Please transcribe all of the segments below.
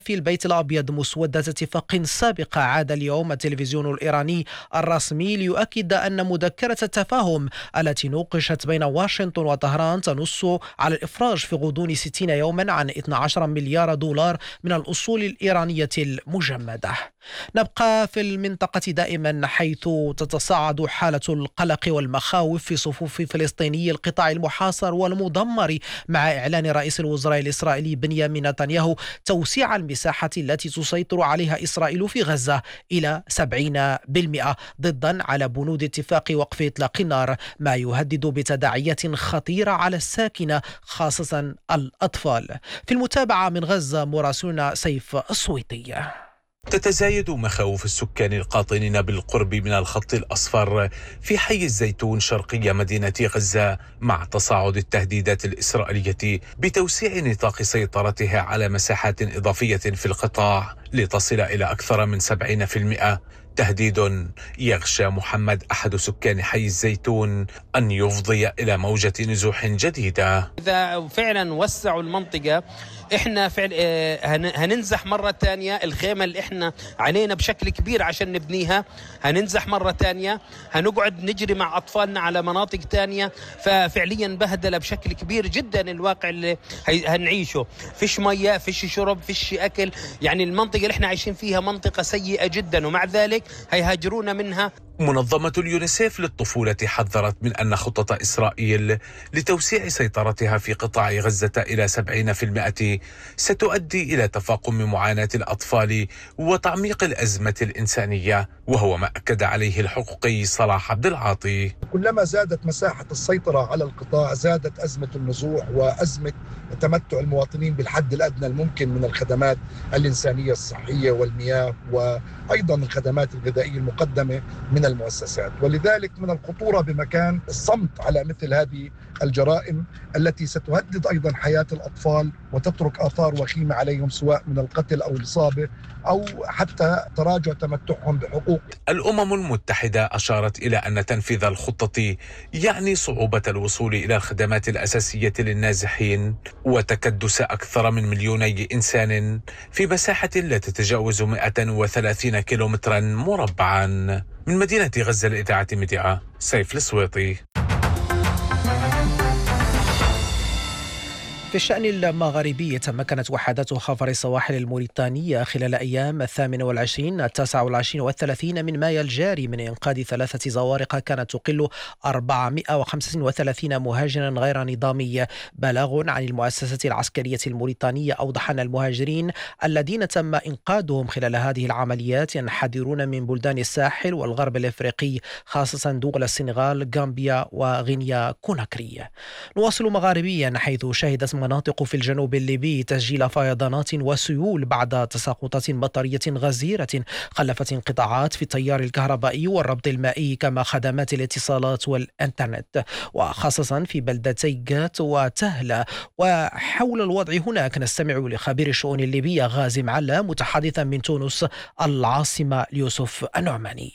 في البيت الأبيض مسودة اتفاق سابقة، عاد اليوم التلفزيون الإيراني الرسمي ليؤكد أن مذكرة التفاهم التي نوقشت بين واشنطن وطهران تنص على الإفراج في غضون 60 يوما عن 12 مليار دولار من الأصول الإيرانية المجمدة. نبقى في المنطقة دائما، حيث تتصاعد حالة القلق والمخاوف في صفوف فلسطيني القطاع المحاصر والمدمر، مع إعلان رئيس الوزراء الإسرائيلي بنيامين نتنياهو توسيع المساحة التي تسيطر عليها إسرائيل في غزة إلى 70%، ضدا على بنود اتفاق وقف إطلاق النار، ما يهدد بتداعيات خطيرة على الساكنة خاصة الأطفال. في المتابعة من غزة مراسلنا سيف السويطي. تتزايد مخاوف السكان القاطنين بالقرب من الخط الأصفر في حي الزيتون شرقي مدينة غزة، مع تصاعد التهديدات الإسرائيلية بتوسيع نطاق سيطرتها على مساحات إضافية في القطاع لتصل إلى أكثر من 70%. تهديد يغشى محمد أحد سكان حي الزيتون أن يفضي إلى موجة نزوح جديدة. إذا فعلا وسعوا المنطقة احنا هننزح مرة تانية الخيمة اللي احنا علينا بشكل كبير عشان نبنيها، هننزح مرة تانية، هنقعد نجري مع أطفالنا على مناطق تانية، ففعليا بهدل بشكل كبير جدا الواقع اللي هنعيشه. فيش مياه، فيش شرب، فيش أكل، يعني المنطقة اللي احنا عايشين فيها منطقة سيئة جدا، ومع ذلك هيهاجرونا منها. منظمة اليونيسيف للطفولة حذرت من أن خطة إسرائيل لتوسيع سيطرتها في قطاع غزة إلى 70% ستؤدي إلى تفاقم معاناة الأطفال وتعميق الأزمة الإنسانية، وهو ما أكد عليه الحقوقي صلاح عبد العاطي. كلما زادت مساحة السيطرة على القطاع زادت أزمة النزوح وأزمة تمتع المواطنين بالحد الأدنى الممكن من الخدمات الإنسانية الصحية والمياه، وأيضا الخدمات الغذائية المقدمة من المؤسسات. ولذلك من الخطورة بمكان الصمت على مثل هذه الجرائم التي ستهدد أيضا حياة الأطفال وتترك آثار وخيمة عليهم، سواء من القتل أو الإصابة أو حتى تراجع تمتعهم بحقوق. الأمم المتحدة أشارت إلى أن تنفيذ الخطة يعني صعوبة الوصول إلى الخدمات الأساسية للنازحين وتكدس أكثر من 2,000,000 إنسان في مساحة لا تتجاوز 130 كيلومترا مربعا. من مدينة غزة لإذاعة ميديا، سيف السويطي. في الشأن المغاربي، تمكنت وحدات خفر السواحل الموريتانية خلال أيام 28 29 و30 من مايو الجاري من إنقاذ 3 زوارق كانت تقل 435 مهاجرا غير نظامي. بلاغ عن المؤسسة العسكرية الموريتانية أوضح أن المهاجرين الذين تم إنقاذهم خلال هذه العمليات ينحدرون من بلدان الساحل والغرب الإفريقي، خاصة دول السنغال، غامبيا وغينيا كوناكري. نواصل مغاربيا، حيث شهدت مناطق في الجنوب الليبي تسجيل فيضانات وسيول بعد تساقطات مطرية غزيرة خلفت انقطاعات في التيار الكهربائي والربط المائي كما خدمات الاتصالات والإنترنت، وخاصة في بلدتي غات وتهلا. وحول الوضع هناك نستمع لخبير الشؤون الليبية غازي معلا متحدثا من تونس العاصمة يوسف النعماني.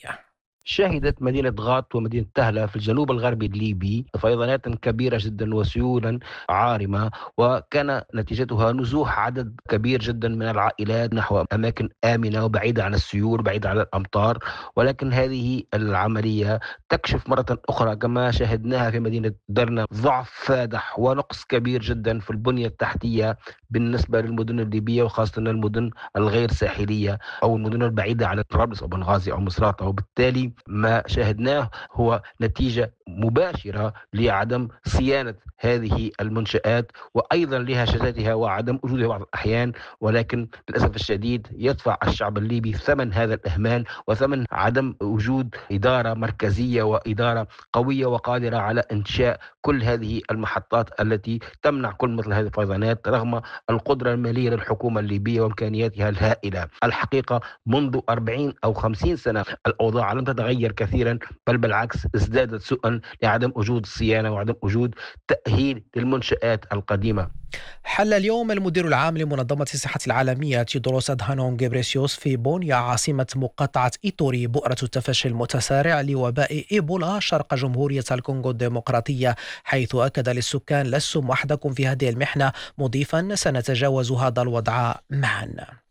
شهدت مدينة غاط ومدينة تهلا في الجنوب الغربي الليبي فيضانات كبيرة جدا وسيولا عارمة، وكان نتيجتها نزوح عدد كبير جدا من العائلات نحو أماكن آمنة وبعيدة عن السيول، بعيدة عن الأمطار. ولكن هذه العملية تكشف مرة أخرى كما شاهدناها في مدينة درنا ضعف فادح ونقص كبير جدا في البنية التحتية بالنسبة للمدن الليبية، وخاصة المدن الغير ساحلية أو المدن البعيدة عن طرابلس أو بنغازي أو مصراتة. وبالتالي ما شاهدناه هو نتيجة مباشرة لعدم صيانة هذه المنشآت وأيضا لهشاشاتها وعدم وجودها بعض الأحيان. ولكن للأسف الشديد يدفع الشعب الليبي ثمن هذا الإهمال وثمن عدم وجود إدارة مركزية وإدارة قوية وقادرة على إنشاء كل هذه المحطات التي تمنع كل مثل هذه الفيضانات، رغم القدرة المالية للحكومة الليبية وإمكانياتها الهائلة. الحقيقة منذ 40 أو 50 سنة الأوضاع لم تتغير كثيرا، بل بالعكس ازدادت سوءا لعدم وجود الصيانة وعدم وجود تأهيل للمنشآت القديمة. حل اليوم المدير العام لمنظمة الصحة العالمية تيودروس أدهانوم غيبريسيوس في بونيا عاصمة مقاطعة إيتوري بؤرة التفشي المتسارع لوباء إيبولا شرق جمهورية الكونغو الديمقراطية، حيث أكد للسكان لستم وحدكم في هذه المحنة، مضيفا سنتجاوز هذا الوضع معا.